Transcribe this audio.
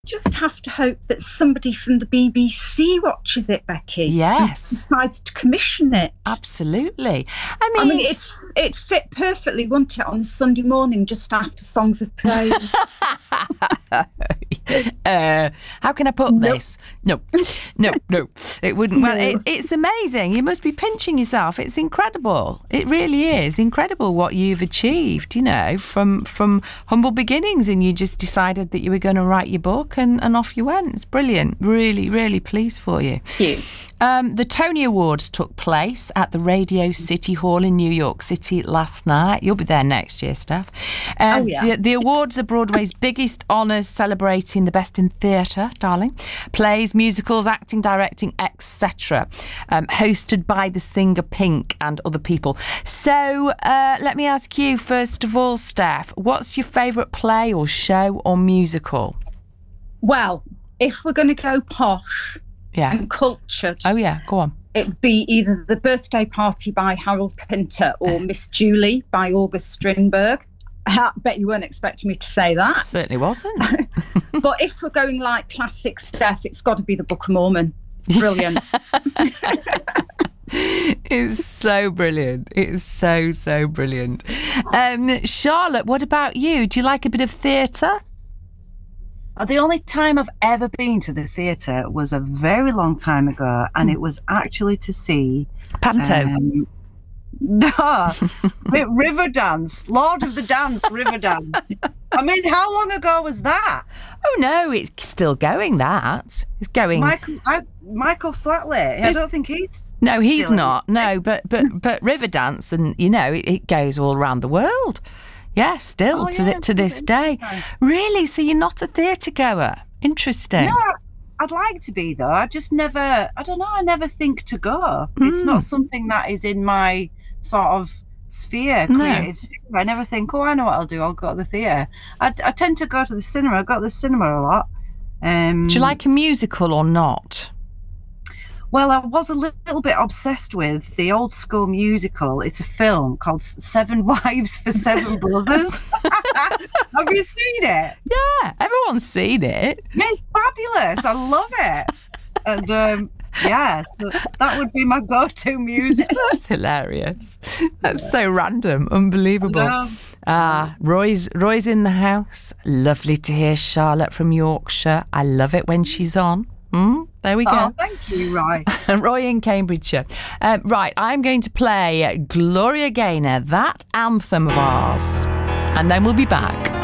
just have to hope that somebody from the BBC watches it, Becky. Yes. And decided to commission it. Absolutely. I mean, it fit perfectly, wouldn't it, on a Sunday morning just after Songs of Praise? How can I put this? No. It wouldn't. Well, it's amazing. You must be pinching yourself. It's incredible. It really is incredible what you've achieved, from humble beginnings, and you just decided that you were going to write your book and off you went. It's brilliant. Really, really pleased for you. Thank you. The Tony Awards took place at the Radio City Hall in New York City last night. You'll be there next year, Steph. The awards are Broadway's biggest honours, celebrating the best in theatre, darling, plays, musicals, acting, directing, etc. Hosted by the singer Pink and other people. So let me ask you, first of all, Steph, what's your favourite play or show or musical? Well, if we're going to go posh... Yeah. And cultured. Oh, yeah, go on. It'd be either The Birthday Party by Harold Pinter or Miss Julie by August Strindberg. I bet you weren't expecting me to say that. Certainly wasn't. But if we're going like classic stuff, it's got to be The Book of Mormon. It's brilliant. It's so brilliant. It's so brilliant. Charlotte, what about you? Do you like a bit of theatre? The only time I've ever been to the theatre was a very long time ago, and it was actually to see... Panto. No, Riverdance, Lord of the Dance, Riverdance. I mean, how long ago was that? Oh no, it's still going. That it's going. Michael Flatley. I don't think he's. No, he's not. No, but Riverdance, and it goes all around the world. Yeah, still to this day. Really? So you're not a theatre goer? Interesting. No, I'd like to be though. I just never. I don't know. I never think to go. It's not something that is in my sort of creative sphere. I never think, I know what I'll do. I'll go to the theatre. I tend to go to the cinema. I go to the cinema a lot. Do you like a musical or not? Well, I was a little bit obsessed with the old school musical. It's a film called Seven Wives for Seven Brothers. Have you seen it? Yeah, everyone's seen it. It's fabulous. I love it. And so that would be my go-to music. That's hilarious. That's so random. Unbelievable. Roy's in the house. Lovely to hear Charlotte from Yorkshire. I love it when she's on. There we go. Oh, thank you, Roy. Roy in Cambridgeshire. Right, I'm going to play Gloria Gaynor, that anthem of ours. And then we'll be back.